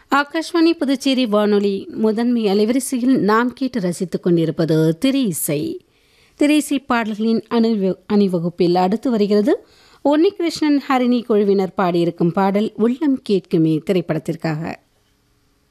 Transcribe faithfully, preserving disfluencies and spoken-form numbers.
ஆகாஷ்வாணி புதுச்சேரி வானொலி முதன்மை அலைவரிசையில் நாம் கேட்டு ரசித்துக் கொண்டிருப்பது திரை இசை. திரை இசை பாடல்களின் அணிவ அணிவகுப்பில் அடுத்து வருகிறது உன்னிகிருஷ்ணன் ஹரிணி குழுவினர் பாடியிருக்கும் பாடல் உள்ளம் கேட்குமே திரைப்படத்திற்காக.